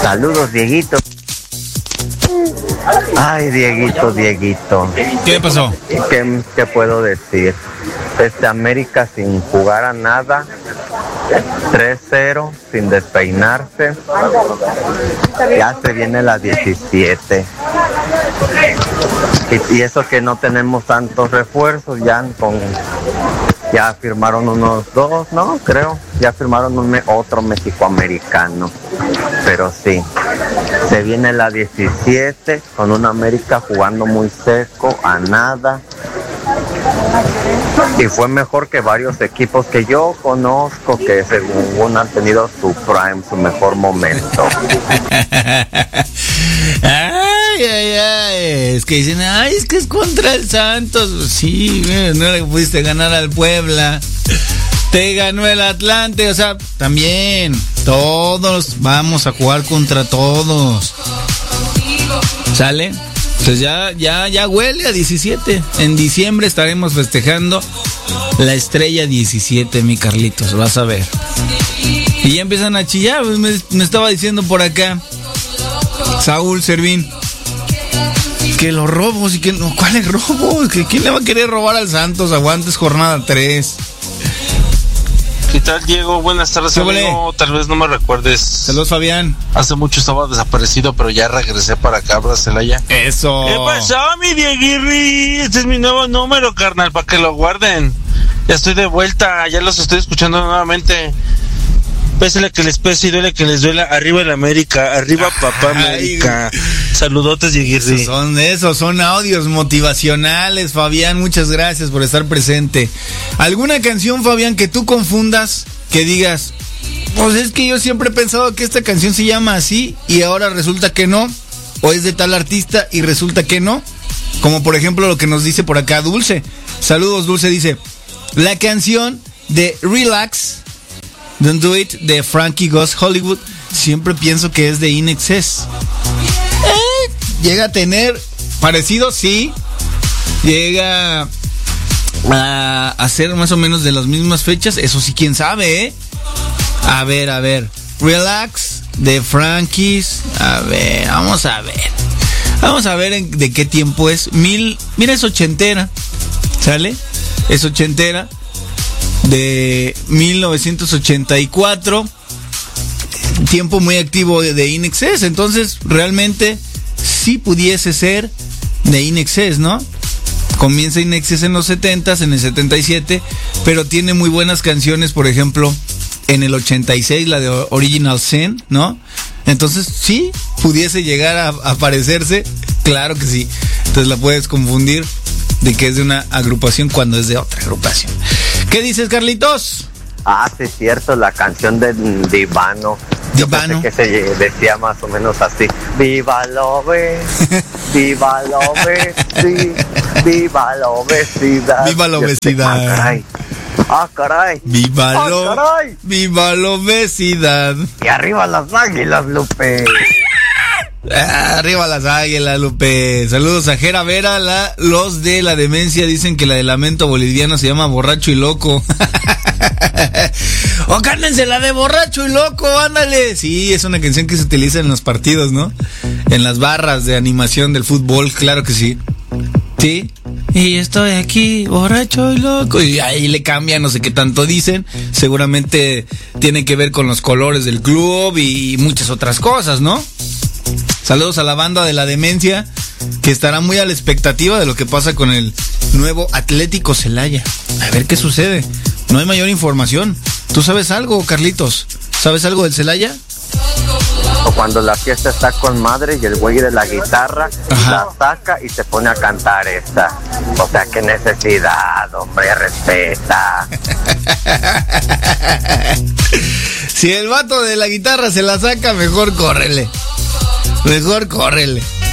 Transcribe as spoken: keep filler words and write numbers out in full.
Saludos, Dieguito. Ay, Dieguito, Dieguito. ¿Qué pasó? ¿Qué, qué puedo decir? Este América sin jugar a nada, tres cero, sin despeinarse. Ya se viene la diecisiete. Y, y eso que no tenemos tantos refuerzos, ya con ya firmaron unos dos, ¿no? Creo. Ya firmaron un, otro mexicoamericano. Pero sí, se viene la diecisiete con una América jugando muy seco, a nada. Y fue mejor que varios equipos que yo conozco que según han tenido su prime, su mejor momento. Ay, ay, ay. Es que dicen, ay, es que es contra el Santos. Sí, no le pudiste ganar al Puebla. Te ganó el Atlante. O sea, también todos vamos a jugar contra todos. ¿Sale? Pues ya, ya, ya huele a diecisiete. En diciembre estaremos festejando la estrella diecisiete, mi Carlitos, vas a ver. Y ya empiezan a chillar. Me, me estaba diciendo por acá Saúl Servín que los robos y que no, ¿cuáles robos? ¿Que quién le va a querer robar al Santos? Aguantes jornada tres. ¿Qué tal, Diego? Buenas tardes, amigo. Tal vez no me recuerdes. Saludos, Fabián. Hace mucho estaba desaparecido, pero ya regresé para acá, para Celaya. Eso. ¿Qué pasó, mi Dieguirri? Este es mi nuevo número, carnal, para que lo guarden. Ya estoy de vuelta, ya los estoy escuchando nuevamente. Pésele que les pese y duele que les duela. Arriba el América, arriba papá América. Ay, saludotes, Dieguirri. Esos son esos, son audios motivacionales, Fabián. Muchas gracias por estar presente. ¿Alguna canción, Fabián, que tú confundas, que digas, pues es que yo siempre he pensado que esta canción se llama así y ahora resulta que no? ¿O es de tal artista y resulta que no? Como por ejemplo lo que nos dice por acá Dulce. Saludos, Dulce, dice, la canción de Relax, Don't Do It, de Frankie Goes Hollywood, siempre pienso que es de In Excess. Eh, llega a tener parecido, sí. Llega a, a ser más o menos de las mismas fechas. Eso sí, quién sabe, ¿eh? A ver, a ver. Relax, de Frankie's. A ver, vamos a ver. Vamos a ver en, de qué tiempo es. Mil, mira, es ochentera. ¿Sale? Es ochentera. De mil novecientos ochenta y cuatro, tiempo muy activo de, de In Excess. Entonces realmente sí pudiese ser de In Excess, ¿no? Comienza In Excess en los setentas, en el setenta y siete, pero tiene muy buenas canciones, por ejemplo en el ochenta y seis la de Original Sin, ¿no? Entonces sí pudiese llegar a, a parecerse, claro que sí. Entonces la puedes confundir de que es de una agrupación cuando es de otra agrupación. ¿Qué dices, Carlitos? Ah, sí, es cierto, la canción de Divano. Divano. Que se decía más o menos así: viva la obesidad, viva la obesidad, viva la obesidad. Viva la obesidad. Ah, caray. Ah, caray. Viva ah, lo, caray. Viva la obesidad. Y arriba las águilas, Lupe. Ah, arriba las águilas, Lupe. Saludos a Jera Vera. La, los de la demencia dicen que la de lamento boliviano se llama Borracho y Loco. O cántense la de Borracho y Loco, ándale. Sí, es una canción que se utiliza en los partidos, ¿no? En las barras de animación del fútbol, claro que sí. Sí. Y estoy aquí, borracho y loco. Y ahí le cambian, no sé qué tanto dicen. Seguramente tiene que ver con los colores del club y muchas otras cosas, ¿no? Saludos a la banda de la demencia, que estará muy a la expectativa de lo que pasa con el nuevo Atlético Celaya. A ver qué sucede. No hay mayor información. ¿Tú sabes algo, Carlitos? ¿Sabes algo del Celaya? O cuando la fiesta está con madre y el güey de la guitarra Ajá. la saca y se pone a cantar esta. O sea, qué necesidad, hombre, respeta. Si el vato de la guitarra se la saca, mejor córrele. Mejor córrele.